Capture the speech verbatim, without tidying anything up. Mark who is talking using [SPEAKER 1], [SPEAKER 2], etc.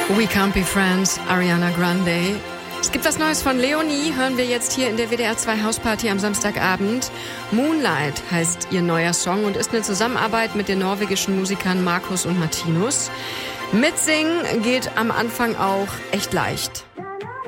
[SPEAKER 1] We Can't Be Friends, Ariana Grande. Es gibt was Neues von Leonie, hören wir jetzt hier in der W D R zwei Hausparty am Samstagabend. Moonlight heißt ihr neuer Song und ist eine Zusammenarbeit mit den norwegischen Musikern Markus und Martinus. Mitsingen geht am Anfang auch echt leicht.